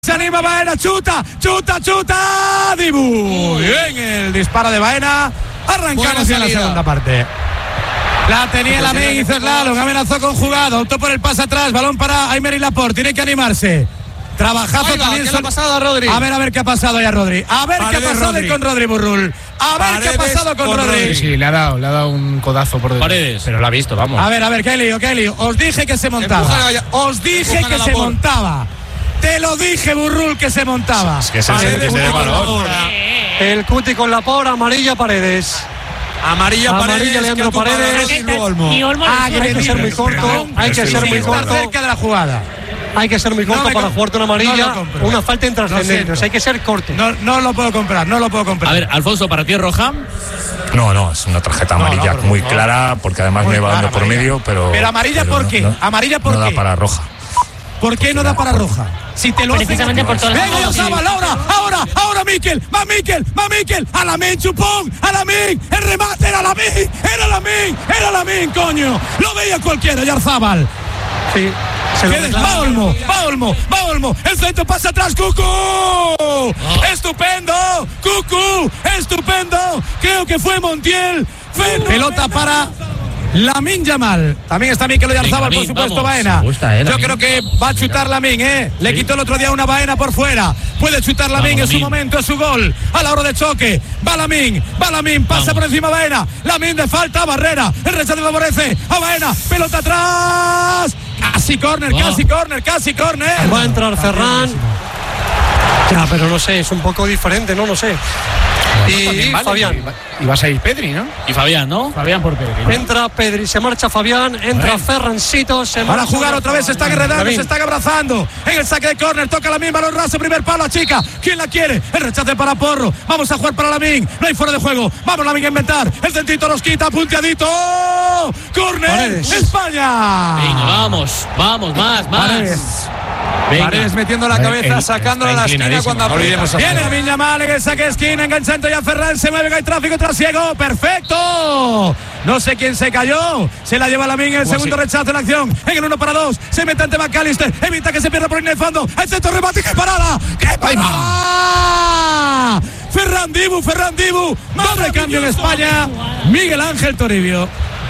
Se anima Baena, chuta, Dibu. Bien el disparo de Baena. Arrancamos ya la segunda parte. La tenía Lamine, hizo slalom, amenazó con jugada, optó por el pase atrás, balón para Aymeric Laporte, tiene que animarse. Trabajazo también. ¿Qué le ha pasado a Rodri? A ver qué ha pasado ya Rodri. A ver qué ha pasado con Rodri Burrul. A ver qué ha pasado con Rodri. Sí, le ha dado un codazo por detrás. Paredes. Pero lo ha visto, vamos. A ver, qué lío. Os dije que se montaba. Os dije que se montaba. Te lo dije, Burrul, que se montaba. Es que es el de valor. El Cuti con Laporte, amarilla Paredes. Amarilla Leandro Paredes. Y Olmo. Hay que ser muy corto. Hay que ser muy corto. Cerca de la jugada. Hay que ser muy corto para jugarte una amarilla. No una falta intrascendente. Hay que ser corto. No lo puedo comprar. A ver, Alfonso, ¿para ti es roja? No, es una tarjeta amarilla muy clara, porque además me va dando por medio, pero amarilla, ¿por qué? ¿Amarilla por qué? No da para roja. ¿Por qué no da para roja? Si te lo precisamente por todas las venga, ya Zabal, ahora Mikel, va Mikel, a Lamine, chupón, a Lamine, el remate era Lamine, coño, lo veía cualquiera, Yarzábal. Sí. Va Olmo, el centro pasa atrás, Cucu. Estupendo, creo que fue Montiel. Pelota para Lamine Yamal. También está Mikel Oyarzabal, por supuesto, Baena. Yo creo que va a chutar Lamine, Le quitó el otro día una Baena por fuera. Puede chutar Lamine en su momento, es su gol. A la hora de choque. Va Lamine, pasa por encima Baena. Lamine de falta, barrera. El rechazo favorece a Baena. Pelota atrás. Casi córner. Va a entrar Ferran. Ya, pero no sé, es un poco diferente, no sé. Y Fabián. Y va a salir Pedri, ¿no? Y Fabián, ¿no? Fabián por Pedri, ¿no? Entra Pedri, se marcha Fabián, entra Ferrancito, se marcha. Para jugar otra vez, se están enredando, se están abrazando. En el saque de córner, toca Lamine, balón raso, primer palo, chica. ¿Quién la quiere? El rechace para Porro. Vamos a jugar para Lamine. No hay fuera de juego. Vamos Lamine a inventar. El centrito nos quita, punteadito. Córner, España. Venga, vamos, más. Paredes metiendo la cabeza, sacándola a la esquina cuando aprieta. Viene Lamine Yamal en el saque de esquina, enganchando ya Ferran, se mueve, que hay tráfico trasiego, perfecto. No sé quién se cayó, se la lleva Lamine en el segundo rechazo en acción, en el 1-2, se mete ante McAllister, evita que se pierda por ahí en el fondo, el centro remate, ¡qué parada! Ferran Dibu, doble cambio en España, Miguel Ángel Toribio.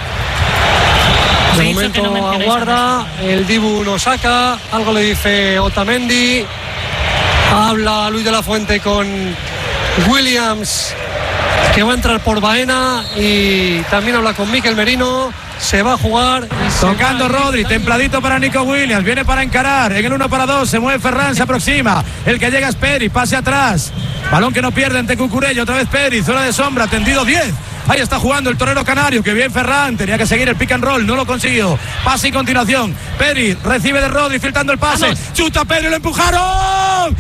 De momento aguarda, el Dibu lo saca, algo le dice Otamendi, habla Luis de la Fuente con Williams, que va a entrar por Baena, y también habla con Mikel Merino. Se va a jugar. Tocando Rodri, templadito para Nico Williams, viene para encarar, en el 1-2, se mueve Ferran, se aproxima, el que llega es Pedri, pase atrás, balón que no pierde ante Cucurella, otra vez Pedri, zona de sombra, tendido 10. Ahí está jugando el torero canario, que bien Ferran, tenía que seguir el pick and roll, no lo consiguió. Pase y continuación. Pedri recibe de Rodri, filtrando el pase. ¡Vamos! Chuta Pedri, lo empujaron.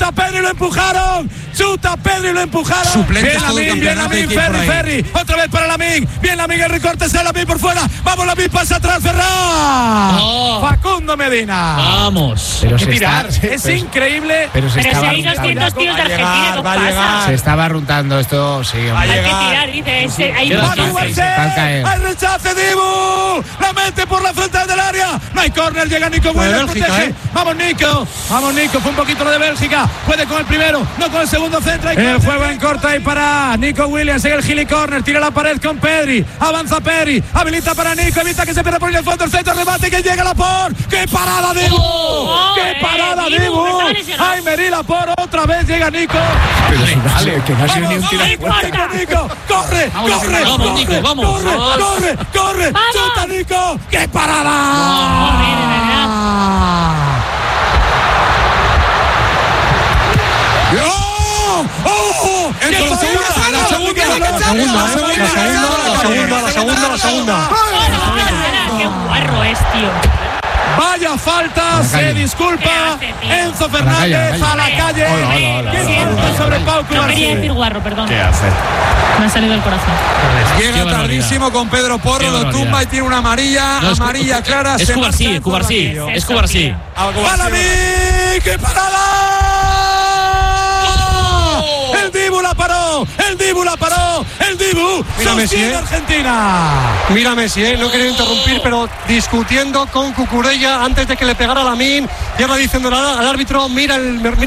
Bien Lamine, Ferri. Otra vez para Lamine. Bien Lamine, el recorte, se Lamine por fuera. Vamos Lamine, pasa atrás Ferran. Facundo Medina. Vamos. Pero es increíble. Pero si hay 200 tíos de Argentina, ¿qué pasa? Se estaba runtando esto, sí. Hay que tirar, dice. Hay ¡Al rechace, Dibu! ¡La mete por la frontal del área! No hay córner, llega Nico Williams, protege. Vamos Nico, fue un poquito lo de Bélgica. Puede con el primero, no con el segundo centro. El juego en corto ahí para Nico Williams en el Gili corner, tira la pared con Pedri, avanza Pedri, habilita para Nico, evita que se pierda por el fondo, el centro, remate, que llega Laporte. ¡Qué parada, Dibu! Aymeric Laporte, otra vez llega Nico. Pero que no ha sido ni un tiro. Nico, corre, chuta Nico, ¡qué parada! La segunda. Qué guarro es, tío. Vaya falta, se disculpa Enzo Fernández a la calle. Sobre Pau Cubarsí. No quería decir guarro, perdón. ¿Qué hace? Me ha salido del corazón. Llega tardísimo con Pedro Porro, lo tumba y tiene una amarilla, clara. Es Cubarsí. ¡Lamine! ¡Qué parada! El Dibu la paró. Dibu. Mira Messi, Argentina. Mira Messi, no quería interrumpir, pero discutiendo con Cucurella antes de que le pegara a Lamine. Y ahora diciendo al árbitro, mira